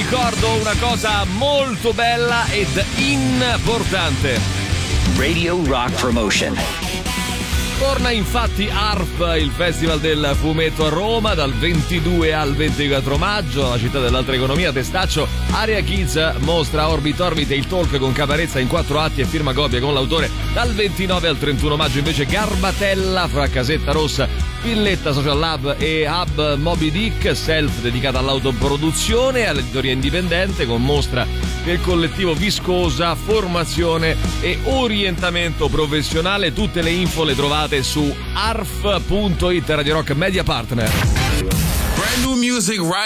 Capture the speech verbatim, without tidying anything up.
ricordo una cosa molto bella ed importante. Radio Rock Promotion. Torna infatti A R F, il Festival del Fumetto a Roma, dal ventidue al ventiquattro maggio, la città dell'altra economia, Testaccio. Area Kids mostra Orbit Orbit e il talk con Caparezza in quattro atti e firma copia con l'autore. Dal ventinove al trentuno maggio invece Garbatella fra Casetta Rossa, Villetta Social Lab e Hub Moby Dick, self dedicata all'autoproduzione e all'editoria indipendente, con mostra del collettivo Viscosa, formazione e orientamento professionale. Tutte le info le trovate su arf punto it. Radio Rock Media Partner. Brand new music right